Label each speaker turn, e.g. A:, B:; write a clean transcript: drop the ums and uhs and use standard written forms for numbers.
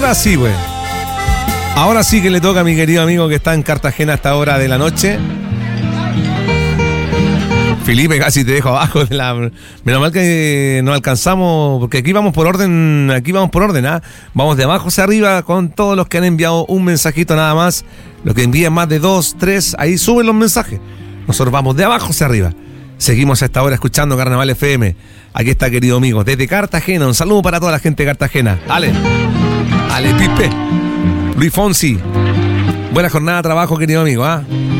A: Ahora sí, güey. Ahora sí que le toca a mi querido amigo que está en Cartagena a esta hora de la noche. Felipe, casi te dejo abajo de la... Menos mal que no alcanzamos, porque aquí vamos por orden, ¿ah? Vamos de abajo hacia arriba con todos los que han enviado un mensajito nada más. Los que envíen más de 2, 3, ahí suben los mensajes. Nosotros vamos de abajo hacia arriba. Seguimos a esta hora escuchando Carnaval FM. Aquí está, querido amigo, desde Cartagena. Un saludo para toda la gente de Cartagena. Ale Pipe, Luis Fonsi. Buena jornada de trabajo, querido amigo, ¿ah?